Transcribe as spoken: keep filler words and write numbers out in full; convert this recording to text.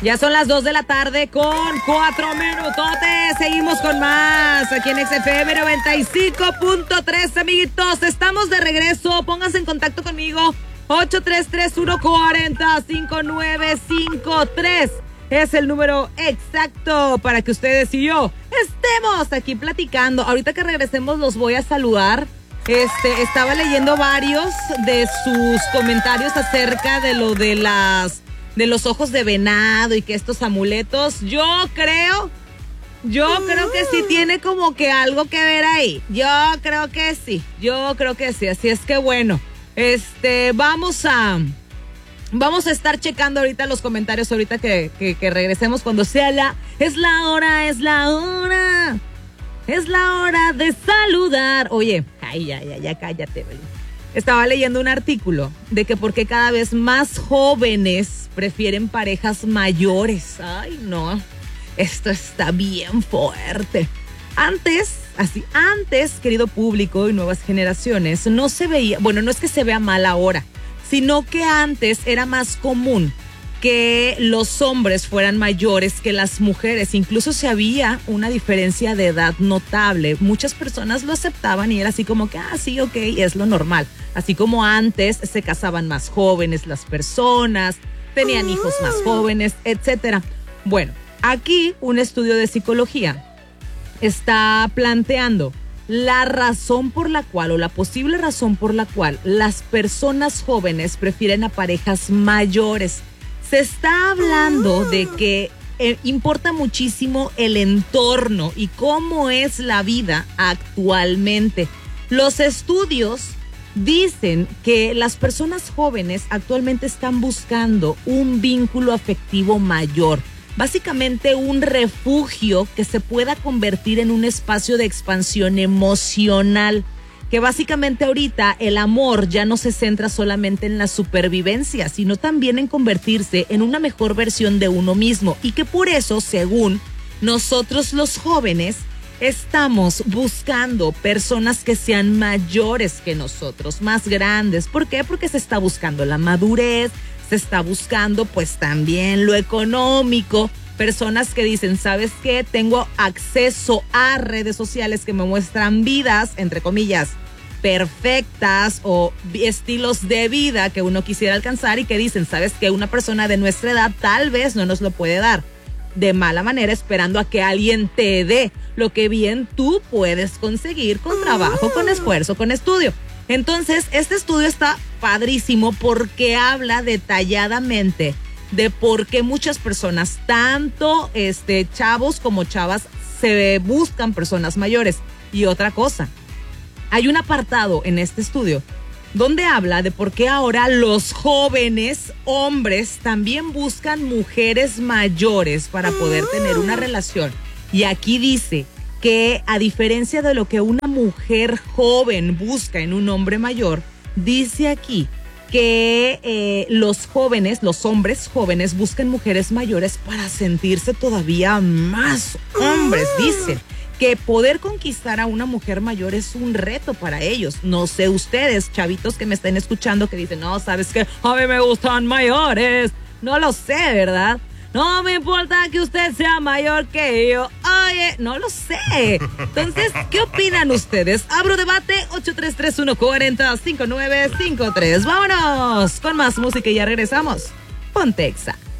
Ya son las dos de la tarde con cuatro minutotes. Seguimos con más aquí en X F M noventa y cinco punto tres, amiguitos. Estamos de regreso. Pónganse en contacto conmigo. ocho tres tres uno cuatro cero cinco nueve cinco tres es el número exacto para que ustedes y yo estemos aquí platicando. Ahorita que regresemos los voy a saludar. Este, estaba leyendo varios de sus comentarios acerca de lo de las de los ojos de venado y que estos amuletos, yo creo, yo creo que sí tiene como que algo que ver ahí. Yo creo que sí, yo creo que sí. Así es que bueno, este, vamos a, vamos a estar checando ahorita los comentarios ahorita que, que, que regresemos cuando sea la, es la hora, es la hora, es la hora de saludar. Oye, ay, ya, ya, ya, cállate, Beli. Estaba leyendo un artículo de que por qué cada vez más jóvenes prefieren parejas mayores. Ay, no, esto está bien fuerte. Antes, así, antes, querido público y nuevas generaciones, no se veía, bueno, no es que se vea mal ahora, sino que antes era más común que los hombres fueran mayores que las mujeres. Incluso si había una diferencia de edad notable, muchas personas lo aceptaban y era así como que, ah, sí, ok, es lo normal. Así como antes se casaban más jóvenes las personas, tenían hijos más jóvenes, etcétera. Bueno, aquí un estudio de psicología está planteando la razón por la cual o la posible razón por la cual las personas jóvenes prefieren a parejas mayores. Se está hablando de que eh, importa muchísimo el entorno y cómo es la vida actualmente. Los estudios dicen que las personas jóvenes actualmente están buscando un vínculo afectivo mayor, básicamente un refugio que se pueda convertir en un espacio de expansión emocional. Que básicamente ahorita el amor ya no se centra solamente en la supervivencia, sino también en convertirse en una mejor versión de uno mismo y que por eso, según nosotros los jóvenes, estamos buscando personas que sean mayores que nosotros, más grandes. ¿Por qué? Porque se está buscando la madurez, se está buscando pues también lo económico. Personas que dicen, ¿sabes qué? Tengo acceso a redes sociales que me muestran vidas, entre comillas, perfectas o estilos de vida que uno quisiera alcanzar y que dicen, ¿sabes qué? Una persona de nuestra edad tal vez no nos lo puede dar de mala manera, esperando a que alguien te dé lo que bien tú puedes conseguir con trabajo, con esfuerzo, con estudio. Entonces, este estudio está padrísimo porque habla detalladamente de por qué muchas personas, tanto este, chavos como chavas, se buscan personas mayores. Y otra cosa, hay un apartado en este estudio donde habla de por qué ahora los jóvenes hombres también buscan mujeres mayores para poder tener una relación. Y aquí dice que a diferencia de lo que una mujer joven busca en un hombre mayor, dice aquí que eh, los jóvenes, los hombres jóvenes buscan mujeres mayores para sentirse todavía más hombres. Dicen que poder conquistar a una mujer mayor es un reto para ellos. No sé ustedes, chavitos que me estén escuchando que dicen, no, ¿sabes qué? A mí me gustan mayores. No lo sé, ¿verdad? No me importa que usted sea mayor que yo. Oye, no lo sé. Entonces, ¿qué opinan ustedes? Abro debate ocho tres tres uno cuatro cero cinco nueve cinco tres. Vámonos con más música y ya regresamos. Ponte Exa.